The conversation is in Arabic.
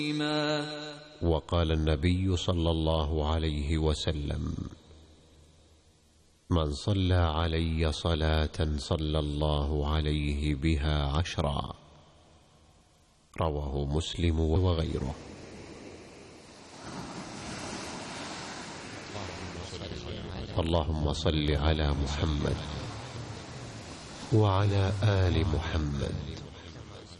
وقال النبي صلى الله عليه وسلم: من صلى علي صلاة صلى الله عليه بها 10. رواه مسلم وغيره. اللهم صل على محمد وعلى آل محمد